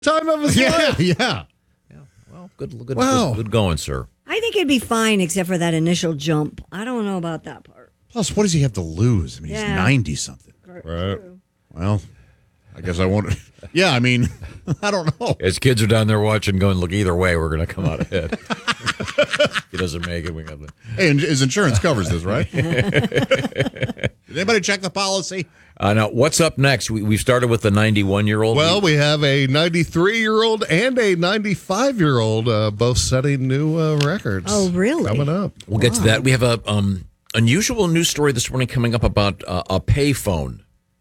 time of his life. Yeah. Well, good going, sir. I think it'd be fine except for that initial jump. I don't know about that part. Plus, what does he have to lose? I mean, he's 90-something. Right. Well, I guess I won't. Yeah, I mean, I don't know. His kids are down there watching, going, look, either way, we're going to come out ahead. He doesn't make it. We got Hey, and his insurance covers this, right? Did anybody check the policy? Now, what's up next? We started with the 91-year-old. Well, we have a 93-year-old and a 95-year-old both setting new records. Oh, really? Coming up. We'll get to that. We have a unusual news story this morning coming up about a payphone,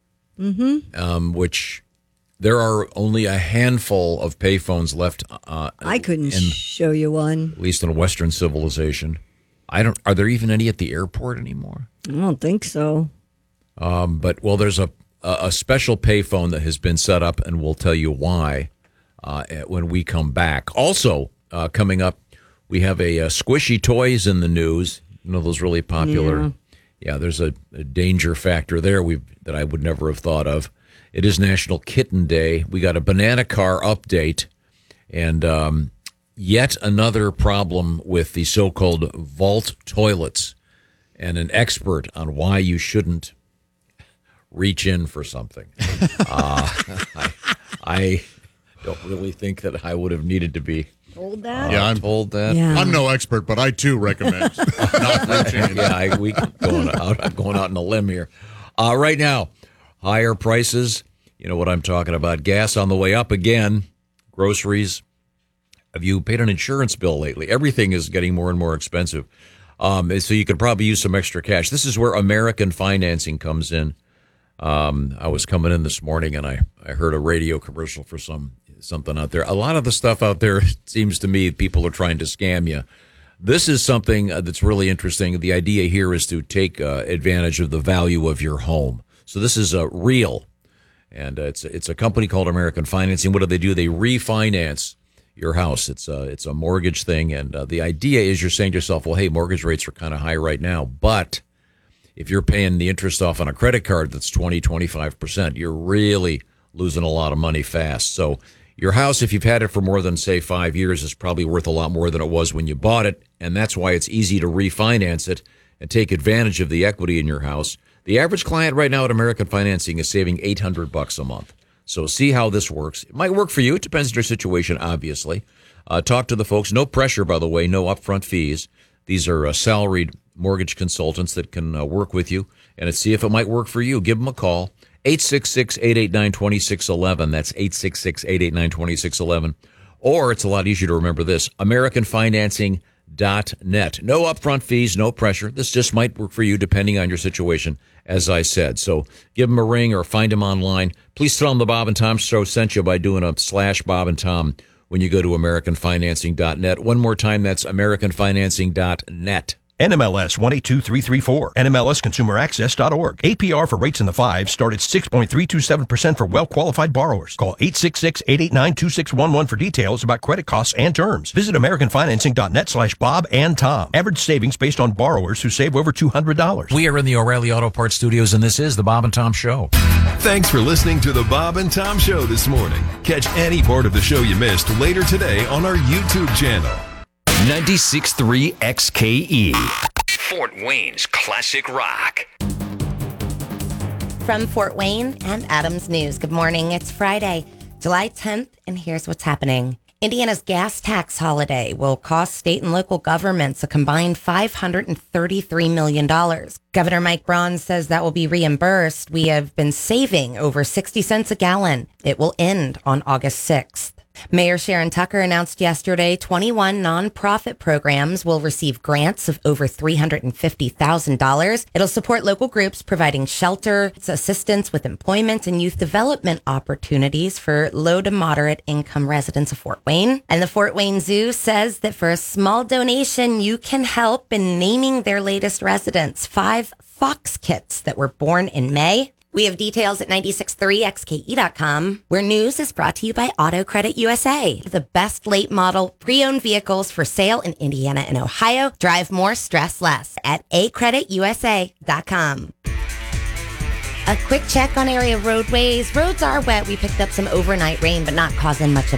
which there are only a handful of payphones left. I couldn't show you one. At least in Western civilization. Are there even any at the airport anymore? I don't think so. But there's a special payphone that has been set up, and we'll tell you why when we come back. Also, coming up, we have a Squishy Toys in the news. You know, those really popular. Yeah, there's a danger factor there that I would never have thought of. It is National Kitten Day. We got a banana car update, and yet another problem with the so-called vault toilets, and an expert on why you shouldn't reach in for something. I don't really think that I would have needed to be told that. Yeah, I'm told that. Yeah. I'm no expert, but I too recommend not reaching. Yeah, we going out. I'm going out on a limb here. Right now, higher prices. You know what I'm talking about. Gas on the way up again. Groceries. Have you paid an insurance bill lately? Everything is getting more and more expensive. So you could probably use some extra cash. This is where American Financing comes in. I was coming in this morning and I heard a radio commercial for something out there. A lot of the stuff out there, it seems to me, people are trying to scam you. This is something that's really interesting. The idea here is to take advantage of the value of your home. So this is real, and it's a company called American Financing. What do? They refinance your house. It's a mortgage thing, and the idea is you're saying to yourself, well, hey, mortgage rates are kind of high right now, but if you're paying the interest off on a credit card that's 25%, you're really losing a lot of money fast. So your house, if you've had it for more than, say, 5 years, is probably worth a lot more than it was when you bought it, and that's why it's easy to refinance it and take advantage of the equity in your house. The average client right now at American Financing is saving $800 a month. So see how this works. It might work for you. It depends on your situation, obviously. Talk to the folks. No pressure, by the way. No upfront fees. These are salaried mortgage consultants that can work with you and see if it might work for you. Give them a call. 866-889-2611. That's 866-889-2611. Or it's a lot easier to remember this, AmericanFinancing.net. No upfront fees, no pressure. This just might work for you depending on your situation, as I said. So give them a ring or find them online. Please tell them the Bob and Tom Show sent you by doing a /Bob and Tom when you go to AmericanFinancing.net. One more time, that's AmericanFinancing.net. NMLS 182334, NMLSConsumerAccess.org. APR for rates in the 5s start at 6.327% for well-qualified borrowers. Call 866-889-2611 for details about credit costs and terms. Visit AmericanFinancing.net/Bob and Tom. Average savings based on borrowers who save over $200. We are in the O'Reilly Auto Parts Studios, and this is the Bob and Tom Show. Thanks for listening to the Bob and Tom Show this morning. Catch any part of the show you missed later today on our YouTube channel. 96.3 XKE. Fort Wayne's classic rock. From Fort Wayne and Adams News, good morning. It's Friday, July 10th, and here's what's happening. Indiana's gas tax holiday will cost state and local governments a combined $533 million. Governor Mike Braun says that will be reimbursed. We have been saving over 60 cents a gallon. It will end on August 6th. Mayor Sharon Tucker announced yesterday 21 nonprofit programs will receive grants of over $350,000. It'll support local groups providing shelter, assistance with employment, and youth development opportunities for low to moderate income residents of Fort Wayne. And the Fort Wayne Zoo says that for a small donation, you can help in naming their latest residents, 5 fox kits that were born in May. We have details at 963xke.com, where news is brought to you by Auto Credit USA, the best late model pre-owned vehicles for sale in Indiana and Ohio. Drive more, stress less at acreditusa.com. A quick check on area roadways. Roads are wet. We picked up some overnight rain, but not causing much of